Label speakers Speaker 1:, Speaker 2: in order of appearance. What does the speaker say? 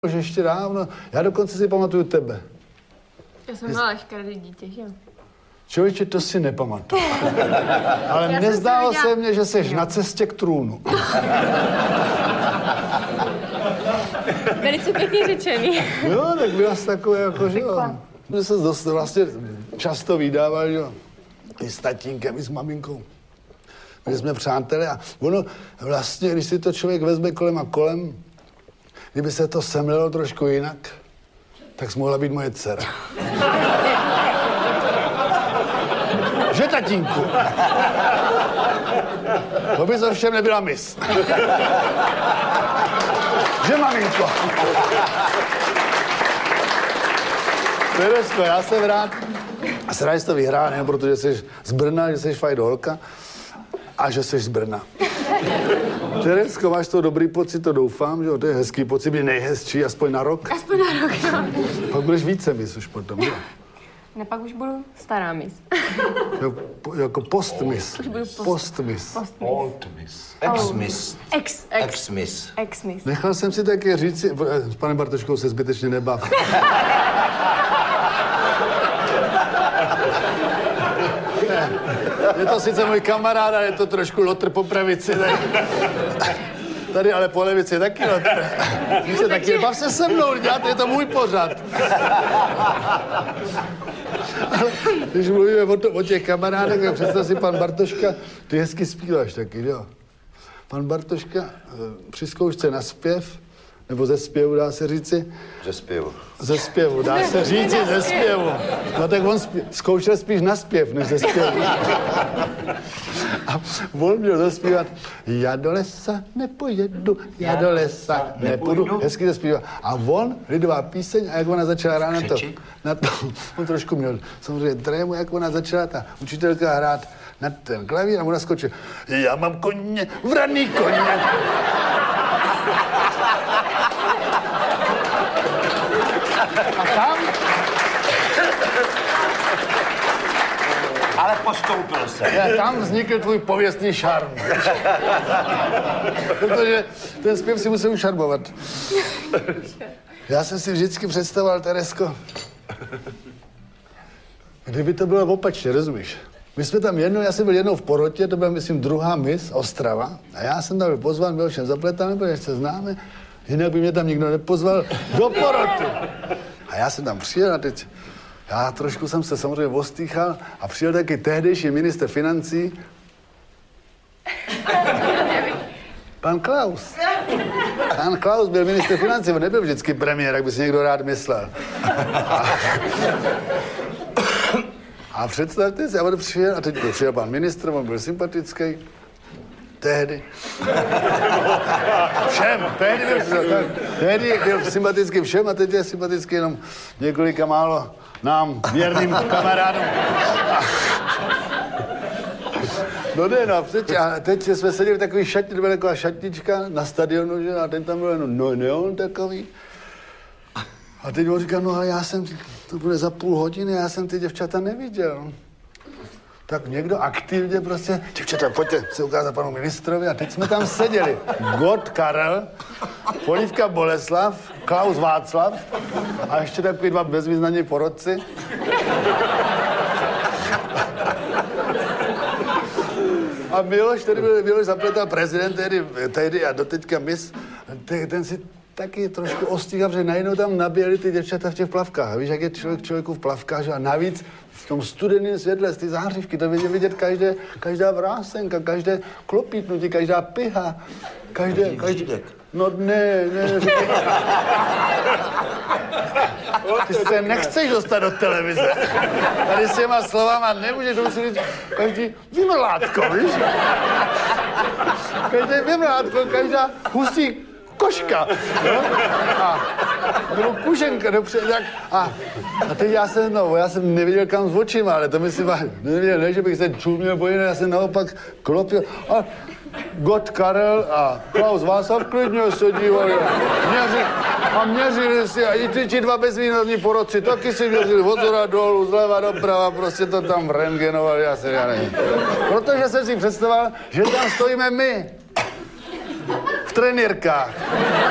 Speaker 1: Už ještě dávno. Já dokonce si pamatuju tebe.
Speaker 2: Já jsem měla až každý dítě, že jo?
Speaker 1: Člověče, to si nepamatuju. Ale nezdálo se mně, že jsi na cestě k trůnu.
Speaker 2: Velice pěkně řečený.
Speaker 1: Jo, tak byla jsi takový jako, že jo. My se dost vlastně často vydával, že jo. I s tatínkem, i s maminkou. My jsme přátelé a ono vlastně, když si to člověk vezme kolem a kolem, kdyby se to semlelo trošku jinak, tak jsi mohla být moje dcera. Že, tatínku? To bys ovšem nebyla mis. Že, maminko? Teresko, já jsem rád. A jsem rád, že jsi to vyhrál, ne? Protože jsi z Brna, že jsi fajn holka a že jsi z Brna. Teresko, máš to dobrý pocit, to doufám, že jo? To je hezký pocit, být nejhezčí, aspoň na rok.
Speaker 2: Aspoň na rok, no.
Speaker 1: Pak budeš více mis už potom, jo?
Speaker 2: Ne, pak už budu stará mis.
Speaker 1: Jo, jako postmis.
Speaker 2: Už budu
Speaker 1: postmis.
Speaker 3: Old-miss. Ex-miss. Ex-miss.
Speaker 2: Ex-miss.
Speaker 1: Nechal jsem si taky říct, s panem Bartoškou se zbytečně nebav. Je to sice můj kamarád, ale je to trošku lotr po pravici. Tady ale po levici je taky lotr. Víte, taky bav se se mnou, dělat, je to můj pořad. Ale když mluvíme o těch kamarádech, tak představ si, pan Bartoška, ty hezky zpíváš taky, jo? Pan Bartoška při zkoušce na zpěv, nebo ze zpěvu, dá se říci?
Speaker 3: Ze zpěvu.
Speaker 1: Ze zpěvu, dá se říci ze zpěvu. No tak on zkoušel spíš na zpěv, než ze zpěvu. A on měl zaspívat, já do lesa nepojedu, já do lesa nepůjdu. Hezky zaspíval. A on, lidová píseň, a jak ona začala hrát na to, on trošku měl samozřejmě trému, jak ona začala ta učitelka hrát na ten klavír a ona skočil, já mám koně, vraný koně. A tam?
Speaker 3: Ale postoupil se.
Speaker 1: Tam vznikl tvůj pověstný šarm. Protože ten zpěv si musel ušarmovat. Já jsem si vždycky představoval, Teresko, kdyby to bylo opačně, rozumíš? My jsme tam já jsem byl jednou v porotě, to byla, myslím, druhá mis, Ostrava. A já jsem tam byl pozván, byl všem zapletan, protože se známe. Jinak by mě tam nikdo nepozval do poroty. A já jsem tam přijel a teď, já trošku jsem se samozřejmě ostýchal a přijel taky tehdejší ministr financí, pan Klaus. Pan Klaus byl ministr financí, on nebyl vždycky premiér, jak by si někdo rád myslel. A představte si, a on přijel, a teď přijel pan ministr, on byl sympatický. Tehdy. Všem. Tehdy byl sympatický všem a teď je sympatický jenom několika málo nám, věrným kamarádům. No ne, no, a teď jsme seděli v takový šatně, to byla taková šatnička na stadionu, že? A ten tam byl jenom neon takový. A teď on říkal, no ale to bude za půl hodiny, já jsem ty děvčata neviděl. Tak někdo aktivně prostě, děvčata, pojďte se ukázat panu ministrovi a teď jsme tam seděli. Gott Karel, Polívka Boleslav, Klaus Václav a ještě takový dva bezvýznaní porodci. A Miloš, který byl Miloš Zapletal prezident tehdy a doteďka mis, ten si taky trošku ostýchal, protože najednou tam naběhli ty děvčata v těch plavkách. A víš, jak je člověku v plavkách, a navíc v tom studeném světle z ty zářivky, to vidět každá vrásenka, každé klopítnutí, každá piha, každý... No ne. Ty se nechceš dostat do televize. Tady s těma slovama nemůžeš říct každý vymrlátko, víš? Každý vymrlátko, každá husí koška, no? Nebo kušenka, tak, a teď já jsem nevěděl kam s očima, ale to myslím, nevěděl, ne, že bych se čuměl bojený, já jsem naopak klopil, a Gott Karel a Klaus Václav klidně se dívali a měřili si, a i ti dva bezvýznamní porodci taky si měřili od zhora dolů, zleva doprava, prostě to tam rentgenovali, já nevím. Protože jsem si představoval, že tam stojíme my. V trenýrkách.